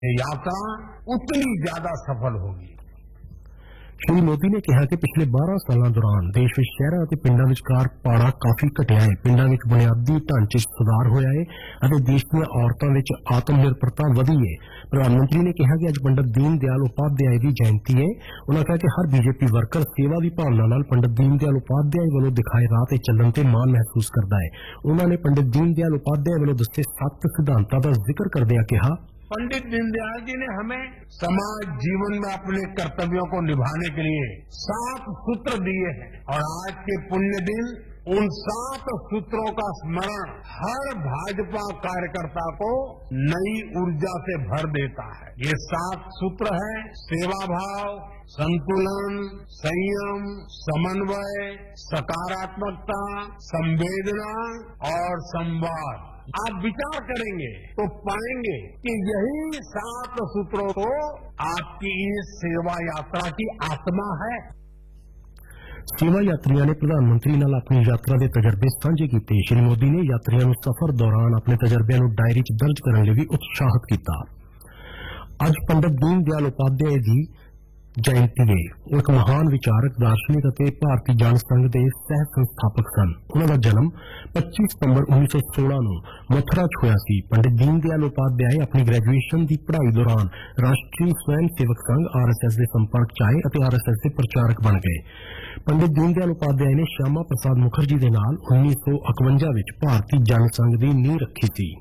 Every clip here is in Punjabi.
ये यात्रा उतनी ज्यादा सफल होगी। ਸ਼੍ਰੀ ਮੋਦੀ ਨੇ ਕਿਹਾ ਕਿ ਪਿਛਲੇ 12 ਸਾਲਾਂ ਦੌਰਾਨ ਦੇਸ਼ ਵਿੱਚ ਸ਼ਹਿਰਾਂ ਅਤੇ ਪਿੰਡਾਂ ਵਿਚਕਾਰ ਪਾੜਾ ਕਾਫੀ ਘਟਿਆ ਹੈ। ਪਿੰਡਾਂ ਵਿੱਚ ਬੁਨਿਆਦੀ ਢਾਂਚੇ 'ਚ ਸੁਧਾਰ ਹੋਇਆ ਹੈ ਅਤੇ ਦੇਸ਼ ਦੀਆਂ ਔਰਤਾਂ ਵਿੱਚ ਆਤਮ ਨਿਰਭਰਤਾ ਵਧੀ ਹੈ। ਪ੍ਰਧਾਨ ਮੰਤਰੀ ਨੇ ਕਿਹਾ ਕਿ ਅੱਜ ਪੰਡਿਤ ਦੀਨ ਦਿਆਲ ਉਪਾਧਿਆਏ ਦੀ ਜਯੰਤੀ ਹੈ। ਉਨ੍ਹਾਂ ਕਿਹਾ ਕਿ ਹਰ ਬੀਜੇਪੀ ਵਰਕਰ ਸੇਵਾ ਦੀ ਭਾਵਨਾ ਨਾਲ ਪੰਡਿਤ ਦੀਨ ਦਿਆਲ ਉਪਾਧਿਆਏ ਵੱਲੋਂ ਦਿਖਾਏ ਰਾਹ ਤੇ ਚੱਲਣ ਤੇ ਮਾਣ ਮਹਿਸੂਸ ਕਰਦਾ ਹੈ। ਉਨ੍ਹਾਂ ਨੇ ਪੰਡਿਤ ਦੀਨ ਦਿਆਲ ਉਪਾਧਿਆਏ ਵੱਲੋਂ ਦੱਸੇ 7 ਸਿਧਾਂਤਾਂ ਦਾ ਜ਼ਿਕਰ ਕਰਦਿਆਂ ਕਿਹਾ, पंडित दीनदयाल जी ने हमें समाज जीवन में अपने कर्तव्यों को निभाने के लिए 7 सूत्र दिए हैं और आज के पुण्य दिन उन 7 सूत्रों का स्मरण हर भाजपा कार्यकर्ता को नई ऊर्जा से भर देता है। ये 7 सूत्र हैं सेवा भाव, संतुलन, संयम, समन्वय, सकारात्मकता, संवेदना और संवाद। आप विचार करेंगे तो पाएंगे कि यही 7 सूत्रों तो आपकी इस सेवा यात्रा की आत्मा है। ਸੇਵਾ ਯਾਤਰੀਆਂ ਨੇ ਪ੍ਰਧਾਨ ਮੰਤਰੀ ਨਾਲ ਆਪਣੀ ਯਾਤਰਾ ਦੇ ਤਜਰਬੇ ਸਾਂਝੇ ਕੀਤੇ। ਸ਼੍ਰੀ ਮੋਦੀ ਨੇ ਯਾਤਰੀਆਂ ਨੂੰ ਸਫ਼ਰ ਦੌਰਾਨ ਆਪਣੇ ਤਜਰਬਿਆਂ ਨੂੰ ਡਾਇਰੀ 'ਚ ਦਰਜ ਕਰਨ ਲਈ ਵੀ ਉਤਸ਼ਾਹਿਤ ਕੀਤਾ। ਅੱਜ ਪੰਡਿਤ ਦੀਨ ਦਿਆਲ ਉਪਾਧਿਆਏ ਦੀ ਜਯੰਤੀ ਹੈ। ਉਹ ਇੱਕ ਮਹਾਨ ਵਿਚਾਰਕ, ਦਾਰਸ਼ਨਿਕ ਅਤੇ ਭਾਰਤੀ ਜਨ ਸੰਘ ਦੇ ਸਹਿ ਸੰਸਥਾਪਕ ਸਨ। ਉਹਨਾਂ ਦਾ ਜਨਮ 25 ਸਤੰਬਰ 1916 ਨੂੰ ਮਥੁਰਾ 'ਚ ਹੋਇਆ ਸੀ। ਪੰਡਿਤ ਦੀਨ ਦਿਆਲ ਉਪਾਧਿਆਏ ਆਪਣੀ ਗ੍ਰੈਜੂਏਸ਼ਨ ਦੀ ਪੜ੍ਹਾਈ ਦੌਰਾਨ ਰਾਸ਼ਟਰੀ ਸਵੈਮ ਸੇਵਕ ਸੰਘ RSS ਦੇ ਸੰਪਰਕ 'ਚ ਆਏ ਅਤੇ RSS ਦੇ ਪ੍ਰਚਾਰਕ ਬਣ ਗਏ। ਪੰਡਿਤ ਦੀਨ ਦਿਆਲ ਉਪਾਧਿਆਏ ਨੇ ਸ਼ਿਆਮਾ ਪ੍ਰਸਾਦ ਮੁਖਰਜੀ ਦੇ ਨਾਲ 1951 ਵਿੱਚ ਭਾਰਤੀ ਜਨ ਸੰਘ ਦੀ ਨੀਂਹ ਰੱਖੀ ਸੀ।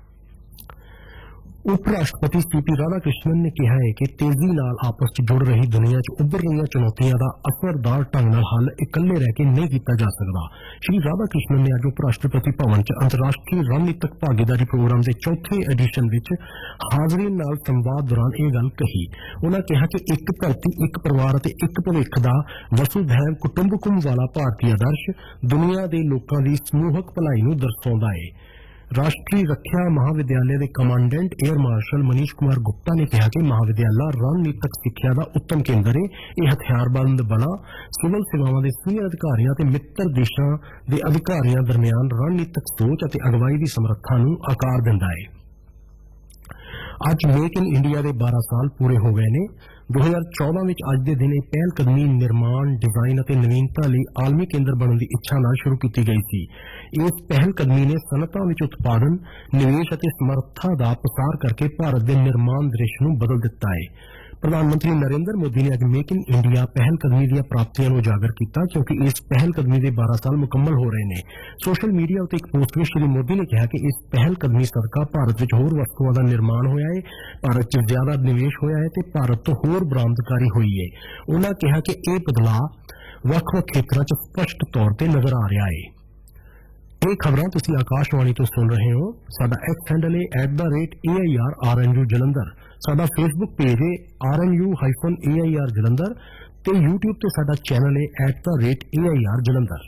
ਉਪ ਰਾਸ਼ਟਰਪਤੀ CP ਰਾਧਾ ਕ੍ਰਿਸ਼ਨਨ ਨੇ ਕਿਹਾ ਹੈ ਕਿ ਤੇਜ਼ੀ ਨਾਲ ਆਪਸ 'ਚ ਜੁੜ ਰਹੀ ਦੁਨੀਆ 'ਚ ਉੱਭਰ ਰਹੀਆਂ ਚੁਣੌਤੀਆਂ ਦਾ ਅਸਰਦਾਰ ਢੰਗ ਨਾਲ ਹੱਲ ਇਕੱਲੇ ਰਹਿ ਕੇ ਨਹੀਂ ਕੀਤਾ ਜਾ ਸਕਦਾ। ਸ਼੍ਰੀ ਰਾਧਾ ਕ੍ਰਿਸ਼ਨਨ ਨੇ ਅੱਜ ਉਪ ਰਾਸ਼ਟਰਪਤੀ ਭਵਨ 'ਚ ਅੰਤਰਰਾਸ਼ਟਰੀ ਰਣਨੀਤਕ ਭਾਗੀਦਾਰੀ ਪ੍ਰੋਗਰਾਮ ਦੇ 4ਥੇ ਐਡੀਸ਼ਨ ਵਿੱਚ ਹਾਜ਼ਰੀਨ ਨਾਲ ਸੰਵਾਦ ਦੌਰਾਨ ਇਹ ਗੱਲ ਕਹੀ। ਉਨ੍ਹਾਂ ਕਿਹਾ ਕਿ ਇੱਕ ਧਰਤੀ, ਇੱਕ ਪਰਿਵਾਰ ਅਤੇ ਇੱਕ ਭਵਿੱਖ ਦਾ ਵਸੁਧੈਵ ਕੁਟੁੰਬਕਮ ਵਾਲਾ ਭਾਰਤੀ ਆਦਰਸ਼ ਦੁਨੀਆ ਦੇ ਲੋਕਾਂ ਦੀ ਸਮੂਹਕ ਭਲਾਈ ਨੂੰ ਦਰਸਾਉਂਦਾ ਹੈ। ਰਾਸ਼ਟਰੀ ਰੱਖਿਆ ਮਹਾਵਿਦਿਆਲਿਆ ਦੇ commandant air marshal Manish Kumar Gupta ਨੇ ਕਿਹਾ ਕਿ ਮਹਾਵਿਦਿਆਲਾ ਰਣਨੀਤਕ ਸਿੱਖਿਆ ਦਾ ਉੱਤਮ ਕੇਂਦਰ ਹੈ। ਇਹ ਹਥਿਆਰਬੰਦ ਬਲਾਂ, ਸਿਵਲ ਸੇਵਾਵਾਂ ਦੇ ਸੀਨੀਅਰ ਅਧਿਕਾਰੀਆਂ ਅਤੇ ਮਿੱਤਰ ਦੇਸ਼ਾਂ ਦੇ ਅਧਿਕਾਰੀਆਂ ਦਰਮਿਆਨ ਰਣਨੀਤਕ ਸੋਚ ਅਤੇ ਅਗਵਾਈ ਦੀ ਸਮਰੱਥਾ ਨੂੰ ਆਕਾਰ ਦਿੰਦਾ ਹੈ। ਅੱਜ ਮੇਕ ਇਨ ਇੰਡੀਆ ਦੇ 12 ਸਾਲ ਪੂਰੇ ਹੋ ਗਏ ਨੇ। 2014 ਵਿੱਚ ਅੱਜ ਦੇ ਦਿਨ ਇਹ ਪਹਿਲ ਕਦਮੀ ਨਿਰਮਾਣ, ਡਿਜ਼ਾਈਨ ਅਤੇ ਨਵੀਨਤਾ ਲਈ ਆਲਮੀ ਕੇਂਦਰ ਬਣਨ ਦੀ ਇੱਛਾ ਨਾਲ ਸ਼ੁਰੂ ਕੀਤੀ ਗਈ ਸੀ। ਇਸ ਪਹਿਲ ਕਦਮੀ ਨੇ ਸਨਅਤਾਂ ਵਿੱਚ ਉਤਪਾਦਨ, ਨਿਵੇਸ਼ ਅਤੇ ਸਮਰੱਥਾ ਦਾ ਪਸਾਰ ਕਰਕੇ ਭਾਰਤ ਦੇ ਨਿਰਮਾਣ ਦ੍ਰਿਸ਼ ਨੂੰ ਬਦਲ ਦਿੱਤਾ ਹੈ। ਪ੍ਰਧਾਨ ਮੰਤਰੀ ਨਰਿੰਦਰ ਮੋਦੀ ਨੇ ਅੱਜ ਮੇਕ ਇਨ ਇੰਡੀਆ ਪਹਿਲ ਕਦਮੀ ਦੀਆਂ ਪ੍ਰਾਪਤੀਆਂ ਨੂੰ ਉਜਾਗਰ ਕੀਤਾ ਕਿਉਂਕਿ ਇਸ ਪਹਿਲ ਕਦਮੀ ਦੇ 12 ਸਾਲ ਮੁਕੰਮਲ ਹੋ ਰਹੇ ਨੇ। ਸੋਸ਼ਲ ਮੀਡੀਆ ਉੱਤੇ ਇੱਕ ਪੋਸਟ ਵਿੱਚ ਸ਼੍ਰੀ ਮੋਦੀ ਨੇ ਕਿਹਾ ਕਿ ਇਸ ਪਹਿਲ ਕਦਮੀ ਸਦਕਾ ਭਾਰਤ ਵਿੱਚ ਹੋਰ ਵਸਤੂਆਂ ਦਾ ਨਿਰਮਾਣ ਹੋਇਆ ਹੈ, ਭਾਰਤ 'ਚ ਜ਼ਿਆਦਾ ਨਿਵੇਸ਼ ਹੋਇਆ ਹੈ ਤੇ ਭਾਰਤ ਤੋਂ ਹੋਰ ਬਰਾਮਦਕਾਰੀ ਹੋਈ ਹੈ। ਉਨ੍ਹਾਂ ਕਿਹਾ ਕਿ ਇਹ ਬਦਲਾਅ ਵੱਖ-ਵੱਖ ਖੇਤਰਾਂ 'ਚ ਸਪਸ਼ਟ ਤੌਰ ਤੇ ਨਜ਼ਰ ਆ ਰਿਹਾ ਹੈ। ਇਹ ਖਬਰਾਂ ਤੁਸੀਂ ਆਕਾਸ਼ਵਾਣੀ ਤੋਂ ਸੁਣ ਰਹੇ ਹੋ। ਸਾਡਾ ਐਕਸ ਹੈਂਡਲ ਹੈ @AIRRNU ਜਲੰਧਰ। ਸਾਡਾ ਫੇਸਬੁੱਕ ਪੇਜ ਹੈ RNU-AIR ਜਲੰਧਰ ਤੇ YouTube ਤੇ ਸਾਡਾ ਚੈਨਲ ਹੈ @AIR ਜਲੰਧਰ।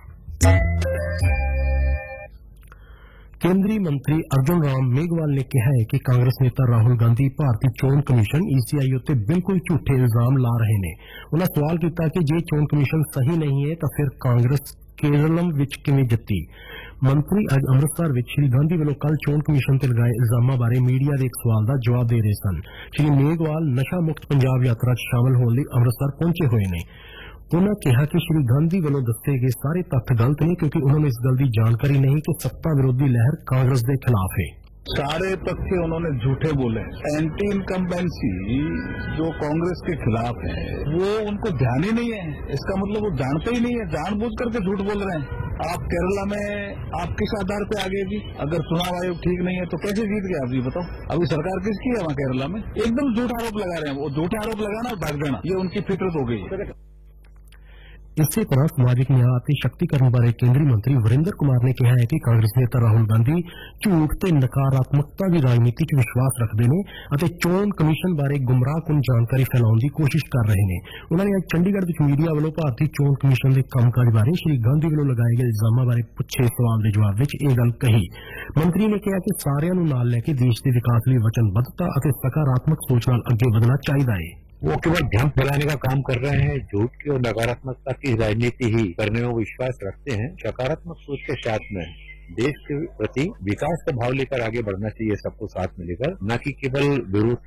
ਕੇਂਦਰੀ ਮੰਤਰੀ ਅਰਜੁਨ ਰਾਮ ਮੇਘਵਾਲ ਨੇ ਕਿਹਾ ਹੈ ਕਿ ਕਾਂਗਰਸ ਨੇਤਾ ਰਾਹੁਲ ਗਾਂਧੀ ਭਾਰਤੀ ਚੋਣ ਕਮਿਸ਼ਨ ECI ਉੱਤੇ ਬਿਲਕੁਲ ਝੂਠੇ ਇਲਜ਼ਾਮ ਲਾ ਰਹੇ ਨੇ। ਉਨ੍ਹਾਂ ਸਵਾਲ ਕੀਤਾ ਕਿ ਜੇ ਚੋਣ ਕਮਿਸ਼ਨ ਸਹੀ ਨਹੀਂ ਹੈ ਤਾਂ ਫਿਰ ਕਾਂਗਰਸ ਕੇਰਲਮ ਵਿੱਚ ਕਿਵੇਂ ਜਿੱਤੀ। ਮੰਤਰੀ ਅੱਜ ਅੰਮ੍ਰਿਤਸਰ ਵਿੱਚ ਸ਼੍ਰੀ ਗਾਂਧੀ ਵੱਲੋਂ ਕੱਲ੍ਹ ਚੋਣ ਕਮਿਸ਼ਨ ਤੇ ਲਗਾਏ ਇਲਜ਼ਾਮਾਂ ਬਾਰੇ ਮੀਡੀਆ ਦੇ ਇੱਕ ਸਵਾਲ ਦਾ ਜਵਾਬ ਦੇ ਰਹੇ ਸਨ। ਸ਼੍ਰੀ ਮੇਘਵਾਲ ਨਸ਼ਾ ਮੁਕਤ ਪੰਜਾਬ ਯਾਤਰਾ 'ਚ ਸ਼ਾਮਲ ਹੋਣ ਲਈ ਅੰਮ੍ਰਿਤਸਰ ਪਹੁੰਚੇ ਹੋਏ ਨੇ। ਉਨ੍ਹਾਂ ਕਿਹਾ ਕਿ ਸ਼੍ਰੀ ਗਾਂਧੀ ਵੱਲੋਂ ਦੱਸੇ ਗਏ ਸਾਰੇ ਤੱਥ ਗਲਤ ਨੇ ਕਿਉਂਕਿ ਉਨ੍ਹਾਂ ਨੂੰ ਇਸ ਗੱਲ ਦੀ ਜਾਣਕਾਰੀ ਨਹੀਂ ਕਿ ਸੱਤਾ ਵਿਰੋਧੀ ਲਹਿਰ ਕਾਂਗਰਸ ਦੇ ਖਿਲਾਫ ਹੈ। सारे तथ्य उन्होंने झूठे बोले। एंटी इनकम्बेंसी जो कांग्रेस के खिलाफ है वो उनको ध्यान ही नहीं है। इसका मतलब वो जानते ही नहीं है, जानबूझ करके झूठ बोल रहे हैं। आप केरला में आप किस आधार पे आगे जी? अगर चुनाव आयोग ठीक नहीं है तो कैसे जीत गए आप जी बताओ? अभी सरकार किसकी है वहाँ केरला में? एकदम झूठ आरोप लगा रहे हैं। वो झूठे आरोप लगाना और भाग जाना ये उनकी फितरत हो गई है। ਇਸੇ ਤਰ੍ਹਾਂ ਸਮਾਜਿਕ ਨਿਆਂ ਅਤੇ ਸ਼ਕਤੀਕਰਨ ਬਾਰੇ ਕੇਂਦਰੀ ਮੰਤਰੀ ਵਰਿੰਦਰ ਕੁਮਾਰ ਨੇ ਕਿਹਾ ਹੈ ਕਿ ਕਾਂਗਰਸ ਨੇਤਾ ਰਾਹੁਲ ਗਾਂਧੀ ਝੂਠ ਤੇ ਨਕਾਰਾਤਮਕਤਾ ਦੀ ਰਾਜਨੀਤੀ 'ਚ ਵਿਸ਼ਵਾਸ ਰੱਖਦੇ ਨੇ ਅਤੇ ਚੋਣ ਕਮਿਸ਼ਨ ਬਾਰੇ ਗੁੰਮਰਾਹਕੁਨ ਜਾਣਕਾਰੀ ਫੈਲਾਉਣ ਦੀ ਕੋਸ਼ਿਸ਼ ਕਰ ਰਹੇ ਨੇ। ਉਨ੍ਹਾਂ ਨੇ ਅੱਜ ਚੰਡੀਗੜ੍ਹ ਵਿੱਚ ਮੀਡੀਆ ਵੱਲੋਂ ਭਾਰਤੀ ਚੋਣ ਕਮਿਸ਼ਨ ਦੇ ਕੰਮਕਾਜ ਬਾਰੇ ਸ਼੍ਰੀ ਗਾਂਧੀ ਵੱਲੋਂ ਲਗਾਏ ਗਏ ਇਲਜ਼ਾਮਾਂ ਬਾਰੇ ਪੁੱਛੇ ਸਵਾਲ ਦੇ ਜਵਾਬ ਵਿੱਚ ਇਹ ਗੱਲ ਕਹੀ। ਮੰਤਰੀ ਨੇ ਕਿਹਾ ਕਿ ਸਾਰਿਆਂ ਨੂੰ ਨਾਲ ਲੈ ਕੇ ਦੇਸ਼ ਦੇ ਵਿਕਾਸ ਲਈ ਵਚਨਬੱਧਤਾ ਅਤੇ ਸਕਾਰਾਤਮਕ ਸੋਚ ਨਾਲ ਅੱਗੇ ਵਧਣਾ ਚਾਹੀਦਾ ਹੈ। वो केवल भ्रम फैलाने का काम कर रहे हैं। झूठ की और नकारात्मकता की राजनीति ही करने में विश्वास रखते हैं। सकारात्मक सोच के साथ में देश के प्रति विकास का भाव लेकर आगे बढ़ना चाहिए सबको साथ मिलकर, न कि केवल विरोध